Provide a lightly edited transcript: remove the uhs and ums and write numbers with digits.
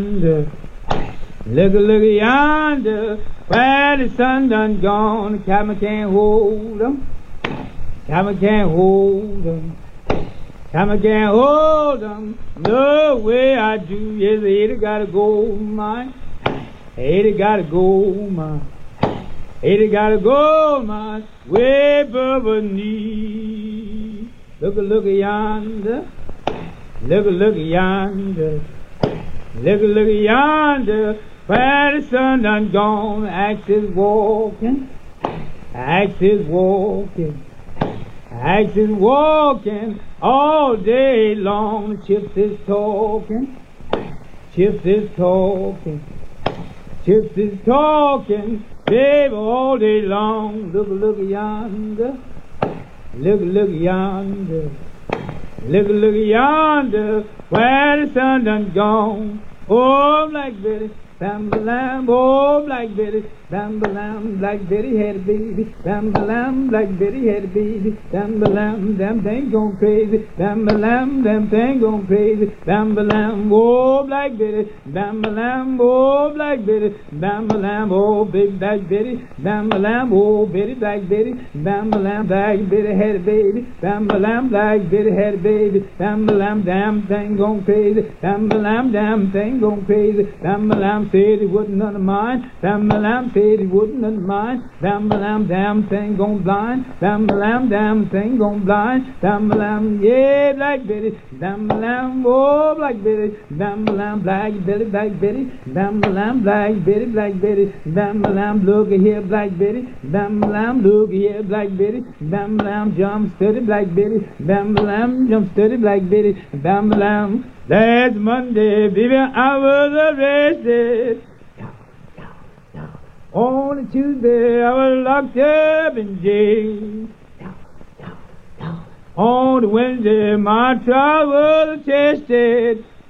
Look yonder, where the sun done gone. The cabin can't hold 'em. Cabin can't hold 'em. Cabin can't hold 'em. No way I do. Yes, they got a gold mine. They got a gold mine. They got a gold mine way above knee. Look yonder. Look yonder. Look yonder, where the sun done gone. Axe is walking, axe is walking, axe is walking all day long. Chips is talking, Chips is talking, Chips is talking, babe, all day long. Look yonder, look yonder. Look yonder, where the sun done gone. Oh, Black Betty, bam-ba-lam, oh, Black Betty, bam-ba-lam, Black Betty had a baby, bam-ba-lam, Black Betty had a baby, bam-ba-lam, them thing gone crazy, bam-ba-lam, them thing gone crazy, bam-ba-lam, oh, Black Betty, bam-ba-lam, oh, Black Betty, bam-ba-lam, oh, big Black Betty, bam-ba-lam, oh, Betty, Black Betty, bam-ba-lam, Black Betty had a baby, bam-ba-lam, Black Betty had a baby, bam-ba-lam, damn thing gone crazy, bam-ba-lam, damn thing gone crazy, bam-ba-lam, said he wasn't none of mine, bam-ba-lam, said he wasn't none of mine, bam-ba-lam, damn thing gone blind, bam-ba-lam, damn thing gone blind, bam-ba-lam, yeah, Black Betty, bam-ba-lam, oh, Black Betty, bam-ba-lam, Black Betty, Black Betty, bam-ba-lam, Black Betty, Black Betty, bam-ba-lam, look here, Black Betty, bam-ba-lam, look here, Black Betty, bam-ba-lam, jump steady, Black Betty, bam-ba-lam, jump steady, Black Betty, bam-ba-lam. Last Monday, baby, I was arrested. On a Tuesday, I was locked up in jail. On a Wednesday, my trial was attested.